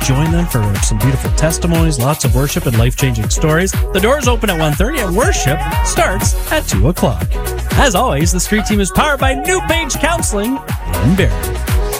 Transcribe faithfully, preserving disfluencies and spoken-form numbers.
Join them for some beautiful testimonies, lots of worship, and life-changing stories. The doors open at one thirty and worship starts at two o'clock. As always, the Street Team is powered by New Page Counseling in Barrie.